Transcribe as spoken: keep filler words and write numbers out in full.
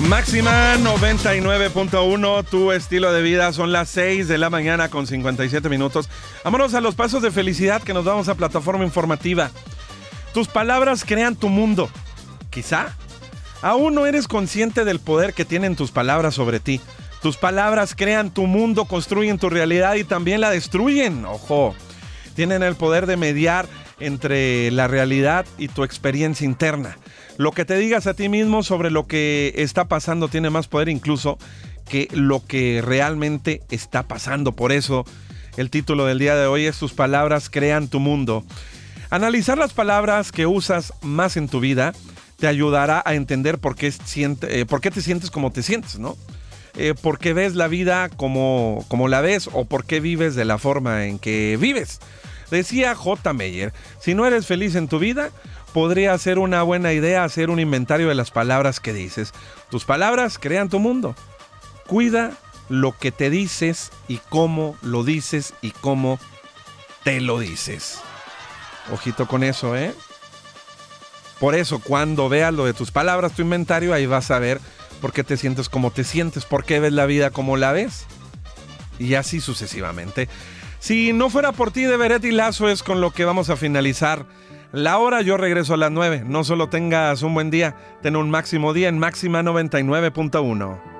Máxima noventa y nueve punto uno, tu estilo de vida. Son las seis de la mañana con cincuenta y siete minutos. Vámonos a los pasos de felicidad que nos vamos a plataforma informativa. Tus palabras crean tu mundo. Quizá aún no eres consciente del poder que tienen tus palabras sobre ti. Tus palabras crean tu mundo, construyen tu realidad y también la destruyen. Ojo, tienen el poder de mediar entre la realidad y tu experiencia interna. Lo que te digas a ti mismo sobre lo que está pasando tiene más poder incluso que lo que realmente está pasando. Por eso, el título del día de hoy es Tus palabras crean tu mundo. Analizar las palabras que usas más en tu vida te ayudará a entender por qué, siente, eh, por qué te sientes como te sientes, ¿no? Eh, por qué ves la vida como, como la ves o por qué vives de la forma en que vives. Decía J. Meyer, si no eres feliz en tu vida, podría ser una buena idea hacer un inventario de las palabras que dices. Tus palabras crean tu mundo. Cuida lo que te dices y cómo lo dices y cómo te lo dices. Ojito con eso, ¿eh? Por eso, cuando veas lo de tus palabras, tu inventario, ahí vas a ver por qué te sientes como te sientes, por qué ves la vida como la ves. Y así sucesivamente. Si no fuera por ti, de Beret y Lazo es con lo que vamos a finalizar la hora. Yo regreso a las nueve. No solo tengas un buen día, ten un máximo día en Máxima noventa y nueve punto uno.